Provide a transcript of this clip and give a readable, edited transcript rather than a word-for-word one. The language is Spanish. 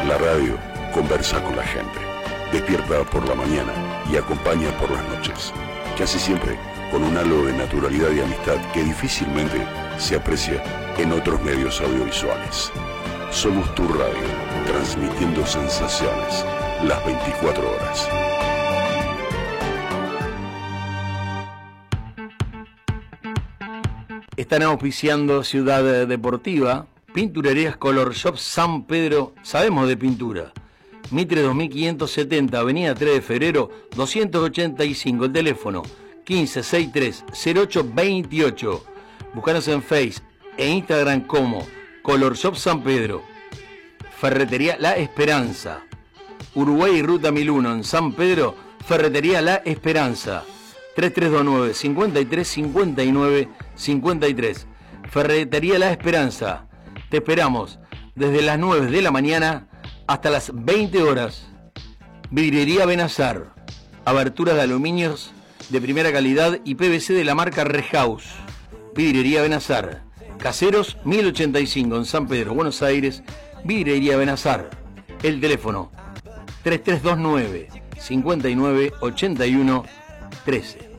La radio conversa con la gente, despierta por la mañana y acompaña por las noches, casi siempre con un halo de naturalidad y amistad que difícilmente se aprecia en otros medios audiovisuales. Somos tu radio, transmitiendo sensaciones las 24 horas. Están auspiciando Ciudad Deportiva, Pinturerías Color Shop San Pedro, sabemos de pintura. Mitre 2570, Avenida 3 de Febrero, 285, el teléfono 1563-0828. Búscanos en Face e Instagram como Color Shop San Pedro. Ferretería La Esperanza, Uruguay Ruta 1001 en San Pedro, Ferretería La Esperanza, 3329 53 59 53. Ferretería La Esperanza. Te esperamos desde las 9 de la mañana hasta las 20 horas. Vidriería Benazar. Aberturas de aluminios de primera calidad y PVC de la marca Rehouse. Vidriería Benazar. Caseros 1085 en San Pedro, Buenos Aires. Vidriería Benazar. El teléfono 3329 59 81 13.